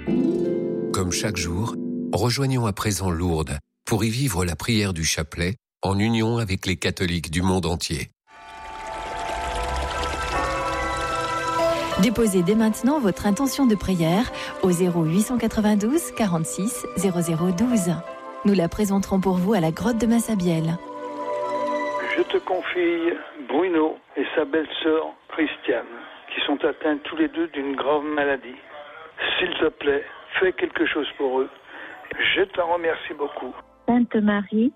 Comme chaque jour, rejoignons à présent Lourdes pour y vivre la prière du chapelet en union avec les catholiques du monde entier. Déposez dès maintenant votre intention de prière au 0892 46 0012. Nous la présenterons pour vous à la grotte de Massabielle. Je te confie Bruno et sa belle-sœur Christiane, qui sont atteints tous les deux d'une grave maladie. S'il te plaît, fais quelque chose pour eux. Je t'en remercie beaucoup. Sainte Marie,